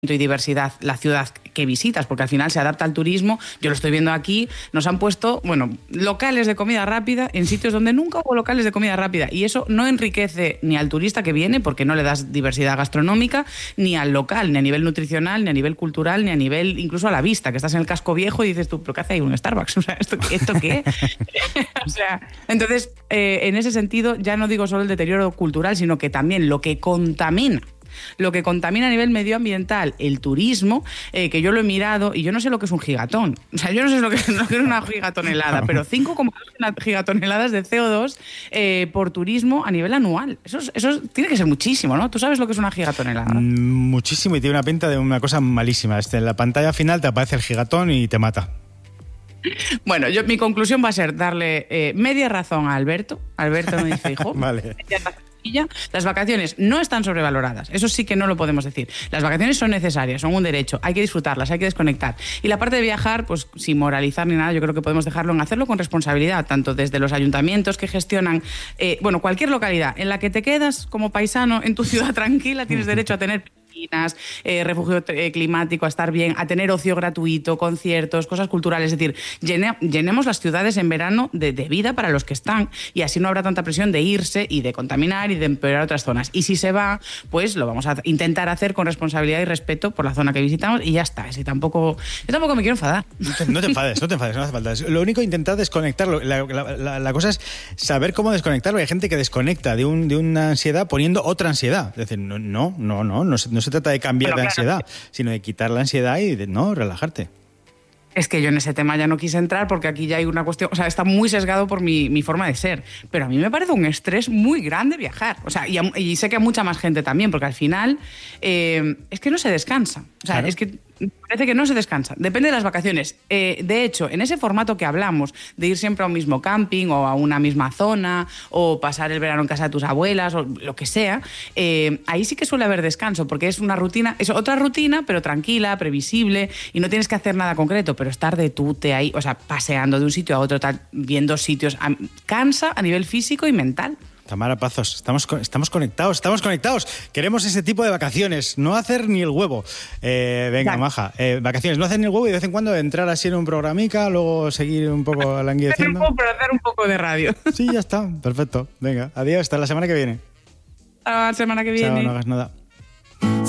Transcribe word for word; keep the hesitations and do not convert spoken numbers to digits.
y diversidad la ciudad que visitas, porque al final se adapta al turismo. Yo lo estoy viendo aquí, nos han puesto, bueno, locales de comida rápida en sitios donde nunca hubo locales de comida rápida, y eso no enriquece ni al turista que viene, porque no le das diversidad gastronómica, ni al local, ni a nivel nutricional, ni a nivel cultural, ni a nivel incluso a la vista, que estás en el casco viejo y dices tú, ¿pero qué hace ahí un Starbucks? O sea, ¿esto, esto qué? O sea, entonces, eh, en ese sentido, ya no digo solo el deterioro cultural, sino que también lo que contamina Lo que contamina a nivel medioambiental, el turismo, eh, que yo lo he mirado y yo no sé lo que es un gigatón. O sea, yo no sé lo que, lo que es una gigatonelada, pero cinco coma dos gigatoneladas de C O dos eh, por turismo a nivel anual. Eso, es, eso tiene que ser muchísimo, ¿no? ¿Tú sabes lo que es una gigatonelada? Mm, muchísimo, y tiene una pinta de una cosa malísima. Este, en la pantalla final te aparece el gigatón y te mata. Bueno, yo, mi conclusión va a ser darle eh, media razón a Alberto. Alberto me dice, hijo, vale. Las vacaciones no están sobrevaloradas, eso sí que no lo podemos decir. Las vacaciones son necesarias, son un derecho, hay que disfrutarlas, hay que desconectar. Y la parte de viajar, pues sin moralizar ni nada, yo creo que podemos dejarlo en hacerlo con responsabilidad, tanto desde los ayuntamientos que gestionan, eh, bueno, cualquier localidad en la que te quedas como paisano en tu ciudad tranquila, tienes derecho a tener piscinas, eh, refugio eh, climático, a estar bien, a tener ocio gratuito, conciertos, cosas culturales. Es decir, llene, llenemos las ciudades en verano de, de vida para los que están, y así no habrá tanta presión de irse y de contaminar y de empeorar otras zonas. Y si se va, pues lo vamos a intentar hacer con responsabilidad y respeto por la zona que visitamos, y ya está. Así tampoco, yo tampoco me quiero enfadar. No te, no te enfades, no te enfades, no hace falta. Lo único, intentar desconectarlo. La, la, la, la cosa es saber cómo desconectarlo. Hay gente que desconecta de, un, de una ansiedad poniendo otra ansiedad. Es decir, no, no, no, no, no se, no se trata de cambiar bueno, de claro. ansiedad, sino de quitar la ansiedad y de no, relajarte. Es que yo en ese tema ya no quise entrar porque aquí ya hay una cuestión, o sea, está muy sesgado por mi, mi forma de ser, pero a mí me parece un estrés muy grande viajar, o sea, y, a, y sé que a mucha más gente también, porque al final eh, es que no se descansa, o sea, claro. es que parece que no se descansa, depende de las vacaciones. Eh, de hecho, en ese formato que hablamos, de ir siempre a un mismo camping o a una misma zona, o pasar el verano en casa de tus abuelas, o lo que sea, eh, ahí sí que suele haber descanso, porque es una rutina, es otra rutina, pero tranquila, previsible, y no tienes que hacer nada concreto, pero estar de tute ahí, o sea, paseando de un sitio a otro, tal, viendo sitios, a, cansa a nivel físico y mental. Tamara Pazos, estamos, estamos conectados, estamos conectados. Queremos ese tipo de vacaciones, no hacer ni el huevo. Eh, venga, claro. Maja, eh, vacaciones, no hacer ni el huevo y de vez en cuando entrar así en un programica, luego seguir un poco languideciendo. Para hacer un poco de radio. Sí, ya está, perfecto. Venga, adiós, hasta la semana que viene. Hasta la semana que viene. Chao, no hagas nada.